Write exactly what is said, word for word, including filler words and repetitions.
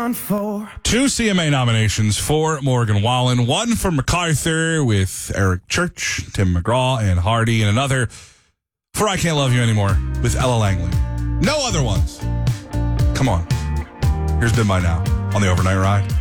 Two C M A nominations for Morgan Wallen. One for MacArthur with Eric Church, Tim McGraw, and Hardy, and another for I Can't Love You Anymore with Ella Langley. No other ones. Come on. Here's Been By Now on the Overnight Ride.